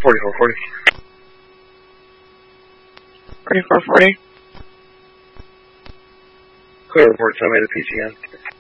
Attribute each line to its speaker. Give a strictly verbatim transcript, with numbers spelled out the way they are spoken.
Speaker 1: forty-four forty.
Speaker 2: forty-four forty.
Speaker 1: Clear report, so I made a P T N.